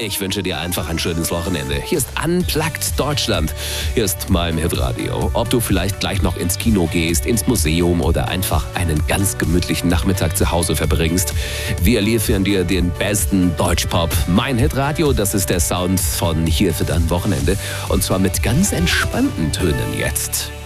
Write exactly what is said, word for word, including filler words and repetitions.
Ich wünsche dir einfach ein schönes Wochenende. Hier ist Unplugged Deutschland. Hier ist mein Hitradio. Ob du vielleicht gleich noch ins Kino gehst, ins Museum oder einfach einen ganz gemütlichen Nachmittag zu Hause verbringst. Wir liefern dir den besten Deutschpop. Mein Hitradio, das ist der Sound von Hier für dein Wochenende. Und zwar mit ganz entspannten Tönen jetzt.